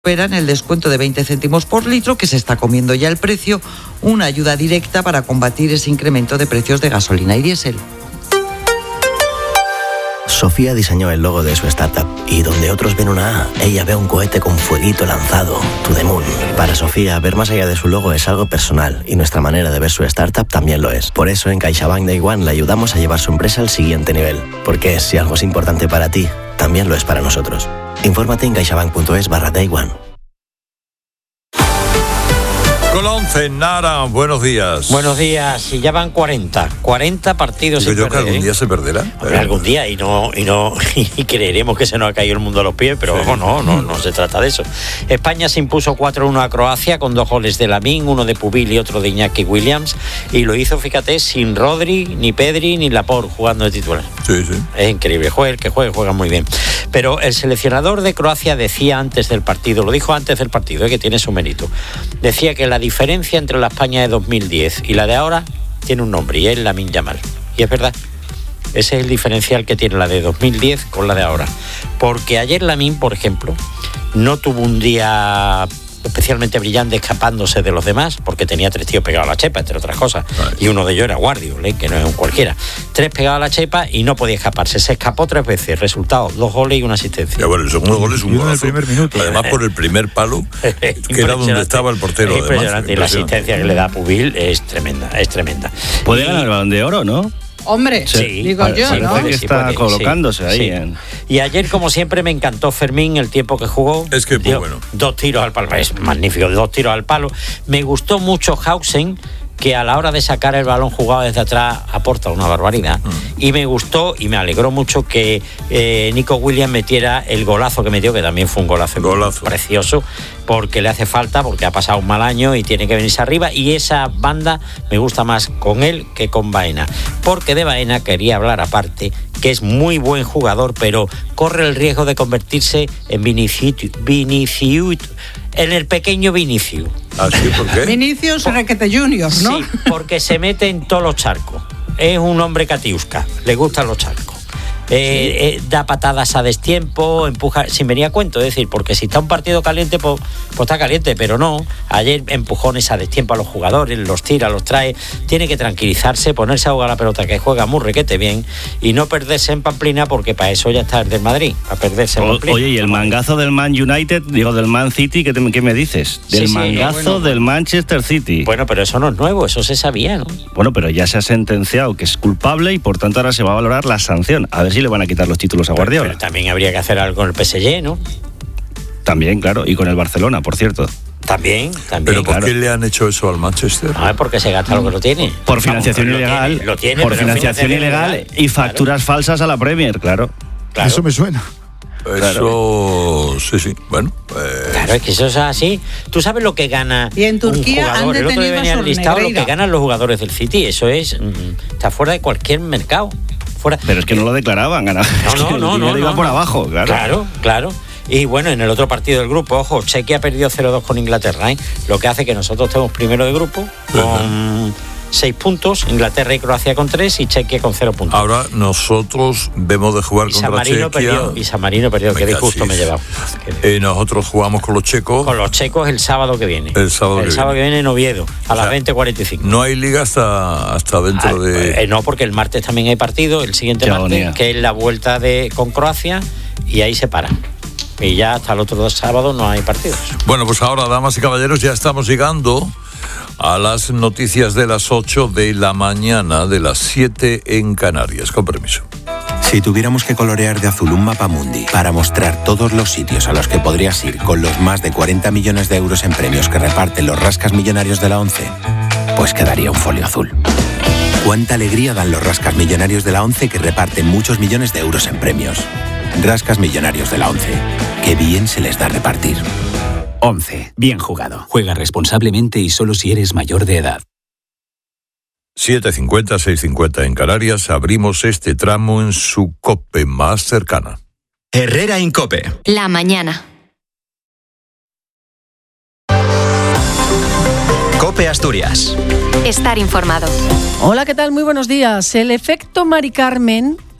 Esperan el descuento de 20 céntimos por litro, que se está comiendo ya el precio, una ayuda directa para combatir ese incremento de precios de gasolina y diésel. Sofía diseñó el logo de su startup y donde otros ven una A, ella ve un cohete con fueguito lanzado, To The Moon. Para Sofía, ver más allá de su logo es algo personal y nuestra manera de ver su startup también lo es. Por eso en CaixaBank Day One le ayudamos a llevar su empresa al siguiente nivel. Porque si algo es importante para ti, también lo es para nosotros. Infórmate en caixabank.es/Day One. Con la 11, Nara, buenos días. Buenos días, y ya van 40 partidos sin perder. Yo creo que algún día se perderá. Algún día, y creeremos que se nos ha caído el mundo a los pies, pero sí. No se trata de eso. España se impuso 4-1 a Croacia con 2 goles de Lamine, uno de Pubil y otro de Iñaki Williams, y lo hizo, fíjate, sin Rodri, ni Pedri, ni Laporte jugando de titular. Sí. Es increíble, juega muy bien. Pero el seleccionador de Croacia decía antes del partido, lo dijo antes del partido, que tiene su mérito, decía que la diferencia entre la España de 2010 y la de ahora tiene un nombre, y es Lamine Yamal. Y es verdad, ese es el diferencial que tiene la de 2010 con la de ahora. Porque ayer Lamine, por ejemplo, no tuvo un día especialmente brillante escapándose de los demás, porque tenía 3 tíos pegados a la chepa, entre otras cosas. Y uno de ellos era Guardiola, que no es un cualquiera. 3 pegados a la chepa y no podía escaparse. Se escapó 3 veces. Resultado, 2 goles y una asistencia. Ya, bueno, el segundo gol es un golazo. En el primer minuto. Además, por el primer palo, que era donde estaba el portero. Impresionante. Y la asistencia que le da a Pubil es tremenda. Puede ganar el Balón de Oro, ¿no? Hombre, sí, digo yo, parece ¿no? que está colocándose ahí. Sí. Y ayer, como siempre, me encantó Fermín, el tiempo que jugó. Es que muy bueno. 2 tiros al palo, es magnífico, 2 tiros al palo. Me gustó mucho Hausen, que a la hora de sacar el balón jugado desde atrás aporta una barbaridad. Y me gustó y me alegró mucho que Nico Williams metiera el golazo que metió, que también fue un golazo precioso, porque le hace falta, porque ha pasado un mal año y tiene que venirse arriba, y esa banda me gusta más con él que con Baena, porque de Baena quería hablar aparte, que es muy buen jugador, pero corre el riesgo de convertirse en Vinicius, en el pequeño Vinicius. ¿Así? ¿Por qué? Vinicius Requete Junior, ¿no? Sí, porque se mete en todos los charcos. Es un hombre catiusca, le gustan los charcos. Da patadas a destiempo, empuja, sin venir a cuento, es decir, porque si está un partido caliente, pues está caliente, pero no. Ayer empujones a destiempo a los jugadores, los tira, los trae. Tiene que tranquilizarse, ponerse a jugar la pelota, que juega muy requete bien, y no perderse en Pamplina, porque para eso ya está el del Madrid, para perderse en Pamplina. Oye, y el mangazo del Man United, del Man City, ¿qué me dices? Del mangazo del Manchester City. Bueno, pero eso no es nuevo, eso se sabía, ¿no? Bueno, pero ya se ha sentenciado que es culpable y por tanto ahora se va a valorar la sanción. A ver si le van a quitar los títulos a Guardiola. Pero también habría que hacer algo con el PSG, ¿no? También, claro, y con el Barcelona, por cierto. También. ¿Pero por qué le han hecho eso al Manchester? No, es porque se gasta lo que lo tiene. Por financiación ilegal. Lo tiene, por financiación ilegal y facturas falsas a la Premier, claro. Eso me suena. Eso, sí, bueno. Claro, es que eso es así. Tú sabes lo que gana y en Turquía un jugador. Han el otro día venía el listado lo que ganan los jugadores del City. Eso está fuera de cualquier mercado. Pero es que no lo declaraban, ganar. No, iba por abajo, claro. Y bueno, en el otro partido del grupo, ojo, Chequia perdió 0-2 con Inglaterra, lo que hace que nosotros estemos primero de grupo con 6 puntos, Inglaterra y Croacia con 3 y Chequia con 0 puntos. Ahora nosotros debemos de jugar contra Chequia. Y San Marino perdió, qué disgusto me he llevado. Nosotros jugamos con los checos. Con los checos el sábado que viene. El sábado que viene en Oviedo, a las 20:45. No hay liga hasta dentro de... No, porque el martes también hay partido, el siguiente martes, que es la vuelta con Croacia, y ahí se para. Y ya hasta el otro sábado no hay partidos. Bueno, pues ahora, damas y caballeros, ya estamos llegando a las noticias de las 8 de la mañana, de las 7 en Canarias. Con permiso. Si tuviéramos que colorear de azul un mapamundi para mostrar todos los sitios a los que podrías ir con los más de 40 millones de euros en premios que reparten los rascas millonarios de la ONCE, pues quedaría un folio azul. Cuánta alegría dan los rascas millonarios de la ONCE, que reparten muchos millones de euros en premios. Rascas millonarios de la ONCE. Qué bien se les da repartir. ONCE. Bien jugado. Juega responsablemente y solo si eres mayor de edad. 7:50, 6:50 en Canarias. Abrimos este tramo en su COPE más cercana. Herrera Incope. La mañana. COPE Asturias. Estar informado. Hola, ¿qué tal? Muy buenos días. El efecto Mari Carmen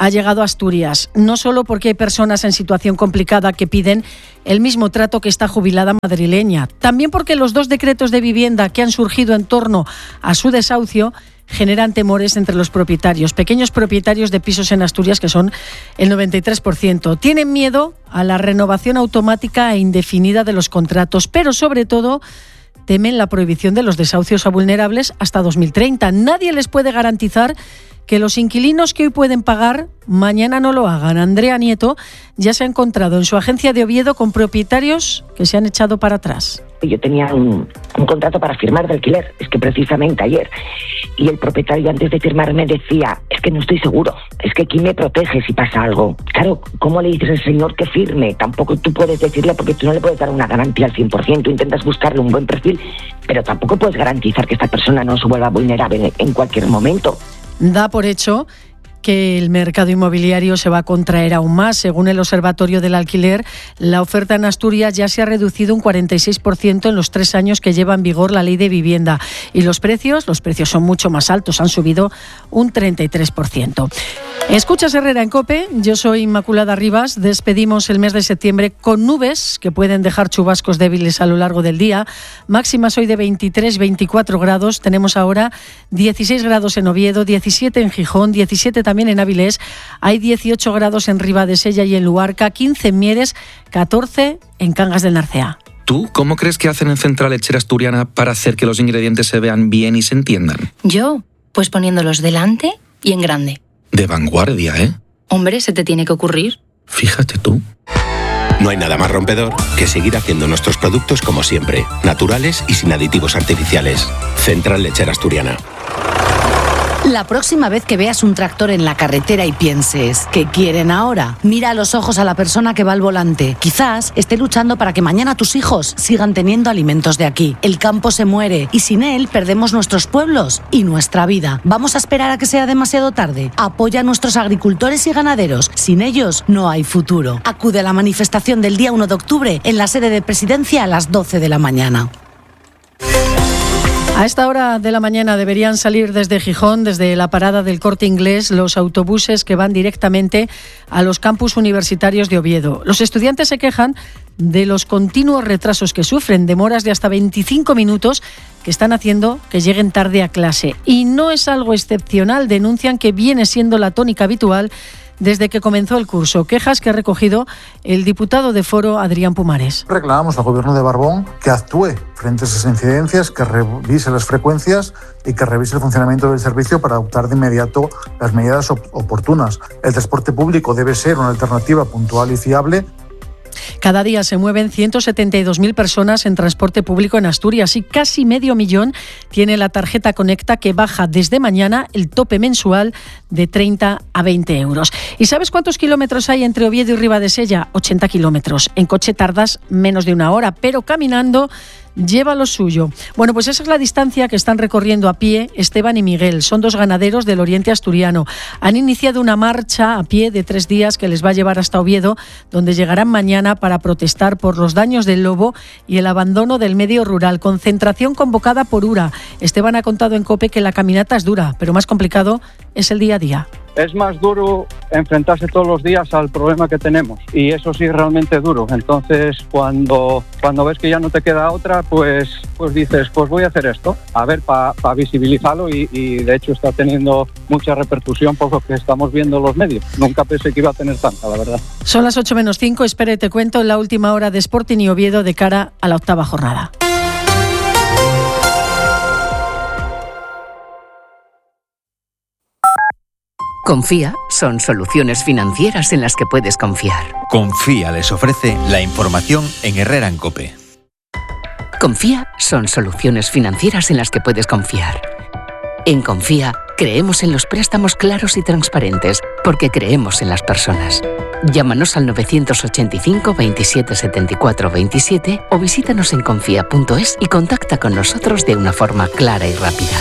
ha llegado a Asturias, no solo porque hay personas en situación complicada que piden el mismo trato que esta jubilada madrileña, también porque los 2 decretos de vivienda que han surgido en torno a su desahucio generan temores entre los propietarios, pequeños propietarios de pisos en Asturias, que son el 93%. Tienen miedo a la renovación automática e indefinida de los contratos, pero sobre todo temen la prohibición de los desahucios a vulnerables hasta 2030. Nadie les puede garantizar que los inquilinos que hoy pueden pagar, mañana no lo hagan. Andrea Nieto ya se ha encontrado en su agencia de Oviedo con propietarios que se han echado para atrás. Yo tenía un contrato para firmar de alquiler, es que precisamente ayer, y el propietario antes de firmar me decía, es que no estoy seguro, es que ¿quién me protege si pasa algo? Claro, ¿cómo le dices al señor que firme? Tampoco tú puedes decirle, porque tú no le puedes dar una garantía al 100%, tú intentas buscarle un buen perfil, pero tampoco puedes garantizar que esta persona no se vuelva vulnerable en cualquier momento. Da por hecho que el mercado inmobiliario se va a contraer aún más. Según el Observatorio del Alquiler, la oferta en Asturias ya se ha reducido un 46% en los 3 años que lleva en vigor la Ley de Vivienda. Y los precios son mucho más altos, han subido un 33%. Escuchas Herrera en COPE, yo soy Inmaculada Rivas. Despedimos el mes de septiembre con nubes que pueden dejar chubascos débiles a lo largo del día. Máximas hoy de 23-24 grados. Tenemos ahora 16 grados en Oviedo, 17 en Gijón, 17 también en Avilés, hay 18 grados en Ribadesella y en Luarca, 15 en Mieres, 14 en Cangas del Narcea. ¿Tú cómo crees que hacen en Central Lechera Asturiana para hacer que los ingredientes se vean bien y se entiendan? Yo, pues poniéndolos delante y en grande. De vanguardia, ¿eh? Hombre, se te tiene que ocurrir. Fíjate tú. No hay nada más rompedor que seguir haciendo nuestros productos como siempre, naturales y sin aditivos artificiales. Central Lechera Asturiana. La próxima vez que veas un tractor en la carretera y pienses, ¿qué quieren ahora? Mira a los ojos a la persona que va al volante. Quizás esté luchando para que mañana tus hijos sigan teniendo alimentos de aquí. El campo se muere y sin él perdemos nuestros pueblos y nuestra vida. ¿Vamos a esperar a que sea demasiado tarde? Apoya a nuestros agricultores y ganaderos. Sin ellos no hay futuro. Acude a la manifestación del día 1 de octubre en la sede de Presidencia a las 12 de la mañana. A esta hora de la mañana deberían salir desde Gijón, desde la parada del Corte Inglés, los autobuses que van directamente a los campus universitarios de Oviedo. Los estudiantes se quejan de los continuos retrasos que sufren, demoras de hasta 25 minutos que están haciendo que lleguen tarde a clase. Y no es algo excepcional, denuncian que viene siendo la tónica habitual desde que comenzó el curso. Quejas que ha recogido el diputado de Foro, Adrián Pumares. Reclamamos al Gobierno de Barbón que actúe frente a esas incidencias, que revise las frecuencias y que revise el funcionamiento del servicio para adoptar de inmediato las medidas oportunas. El transporte público debe ser una alternativa puntual y fiable. Cada día se mueven 172.000 personas en transporte público en Asturias y casi 500.000 tiene la tarjeta Conecta, que baja desde mañana el tope mensual de 30 a 20 euros. ¿Y sabes cuántos kilómetros hay entre Oviedo y Ribadesella? 80 kilómetros. En coche tardas menos de una hora, pero caminando lleva lo suyo. Bueno, pues esa es la distancia que están recorriendo a pie Esteban y Miguel. Son 2 ganaderos del oriente asturiano. Han iniciado una marcha a pie de 3 días que les va a llevar hasta Oviedo, donde llegarán mañana para protestar por los daños del lobo y el abandono del medio rural. Concentración convocada por URA. Esteban ha contado en COPE que la caminata es dura, pero más complicado es el día a día. Es más duro enfrentarse todos los días al problema que tenemos, y eso sí es realmente duro. Entonces cuando ves que ya no te queda otra, pues dices, pues voy a hacer esto, a ver, para visibilizarlo, y de hecho está teniendo mucha repercusión por lo que estamos viendo en los medios. Nunca pensé que iba a tener tanta, la verdad. Son las 8:05, espera y te cuento la última hora de Sporting y Oviedo de cara a la 8ª jornada. Confía son soluciones financieras en las que puedes confiar. Confía les ofrece la información en Herrera en COPE. Confía son soluciones financieras en las que puedes confiar. En Confía creemos en los préstamos claros y transparentes porque creemos en las personas. Llámanos al 985 27 74 27 o visítanos en confía.es y contacta con nosotros de una forma clara y rápida.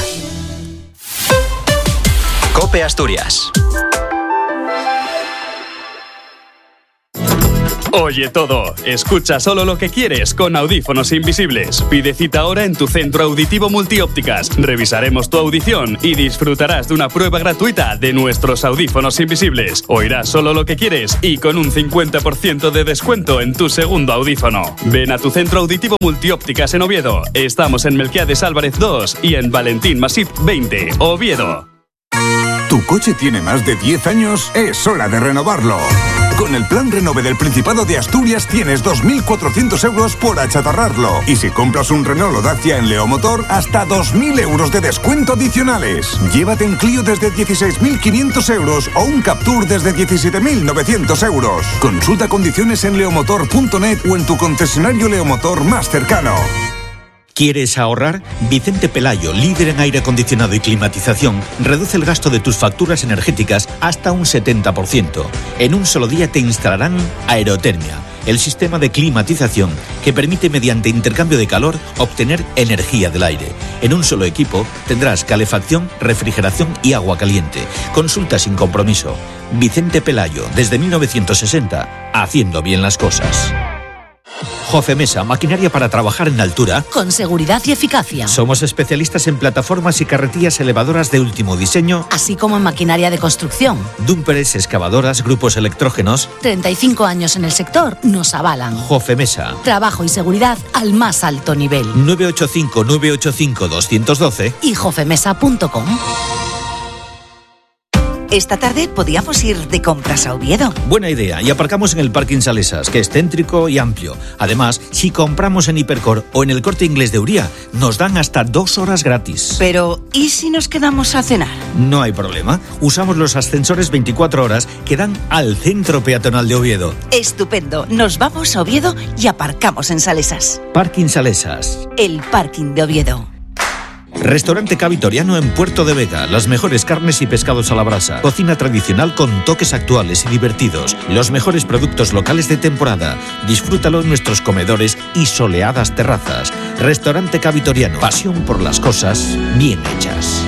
COPE Asturias. Oye todo, escucha solo lo que quieres con audífonos invisibles. Pide cita ahora en tu centro auditivo Multiópticas. Revisaremos tu audición y disfrutarás de una prueba gratuita de nuestros audífonos invisibles. Oirás solo lo que quieres y con un 50% de descuento en tu segundo audífono. Ven a tu centro auditivo Multiópticas en Oviedo. Estamos en Melquiades Álvarez 2 y en Valentín Masip 20, Oviedo. ¿Tu coche tiene más de 10 años? Es hora de renovarlo. Con el Plan Renove del Principado de Asturias tienes 2.400 euros por achatarrarlo. Y si compras un Renault o Dacia en Leomotor, hasta 2.000 euros de descuento adicionales. Llévate un Clio desde 16.500 euros o un Captur desde 17.900 euros. Consulta condiciones en leomotor.net o en tu concesionario Leomotor más cercano. ¿Quieres ahorrar? Vicente Pelayo, líder en aire acondicionado y climatización, reduce el gasto de tus facturas energéticas hasta un 70%. En un solo día te instalarán Aerotermia, el sistema de climatización que permite mediante intercambio de calor obtener energía del aire. En un solo equipo tendrás calefacción, refrigeración y agua caliente. Consulta sin compromiso. Vicente Pelayo, desde 1960, haciendo bien las cosas. Jofemesa, maquinaria para trabajar en altura. Con seguridad y eficacia. Somos especialistas en plataformas y carretillas elevadoras de último diseño, así como en maquinaria de construcción. Dumpers, excavadoras, grupos electrógenos. 35 años en el sector nos avalan. Jofemesa. Trabajo y seguridad al más alto nivel. 985-985-212 y jofemesa.com. Esta tarde podíamos ir de compras a Oviedo. Buena idea, y aparcamos en el Parking Salesas, que es céntrico y amplio. Además, si compramos en Hipercor o en el Corte Inglés de Uría, nos dan hasta 2 horas gratis. Pero, ¿y si nos quedamos a cenar? No hay problema. Usamos los ascensores 24 horas que dan al centro peatonal de Oviedo. Estupendo. Nos vamos a Oviedo y aparcamos en Salesas. Parking Salesas. El parking de Oviedo. Restaurante Ca Vitoriano en Puerto de Vega. Las mejores carnes y pescados a la brasa. Cocina tradicional con toques actuales y divertidos. Los mejores productos locales de temporada. Disfrútalo en nuestros comedores y soleadas terrazas. Restaurante Ca Vitoriano. Pasión por las cosas bien hechas.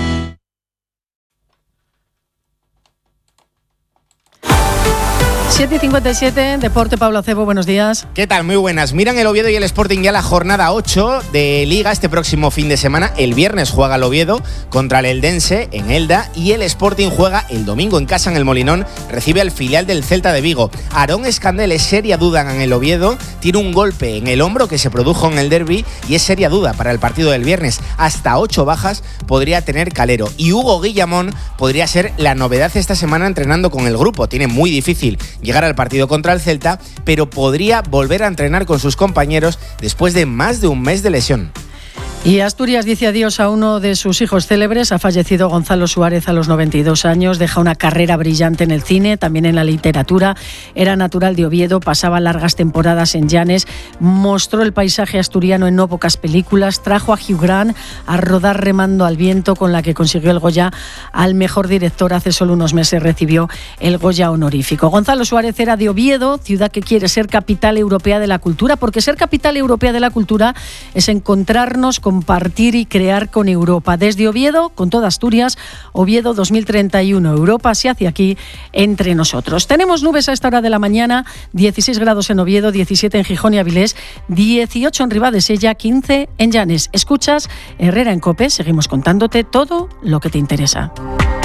7:57, Deporte, Pablo Acebo, buenos días. ¿Qué tal? Muy buenas. Miran el Oviedo y el Sporting ya la jornada 8 de Liga este próximo fin de semana. El viernes juega el Oviedo contra el Eldense en Elda y el Sporting juega el domingo en casa en el Molinón, recibe al filial del Celta de Vigo. Aarón Escandel es seria duda en el Oviedo, tiene un golpe en el hombro que se produjo en el derbi y es seria duda para el partido del viernes. Hasta 8 bajas podría tener Calero y Hugo Guillamón podría ser la novedad esta semana entrenando con el grupo. Tiene muy difícil llegar al partido contra el Celta, pero podría volver a entrenar con sus compañeros después de más de un mes de lesión. Y Asturias dice adiós a uno de sus hijos célebres. Ha fallecido Gonzalo Suárez a los 92 años. Deja una carrera brillante en el cine, también en la literatura. Era natural de Oviedo, pasaba largas temporadas en Llanes, mostró el paisaje asturiano en no pocas películas, trajo a Hugh Grant a rodar Remando al viento, con la que consiguió el Goya al mejor director. Hace solo unos meses recibió el Goya honorífico. Gonzalo Suárez era de Oviedo, ciudad que quiere ser capital europea de la cultura, porque ser capital europea de la cultura es encontrarnos, compartir y crear con Europa. Desde Oviedo, con toda Asturias, Oviedo 2031. Europa se hace aquí entre nosotros. Tenemos nubes a esta hora de la mañana, 16 grados en Oviedo, 17 en Gijón y Avilés, 18 en Ribadesella, 15 en Llanes. Escuchas Herrera en COPE, seguimos contándote todo lo que te interesa.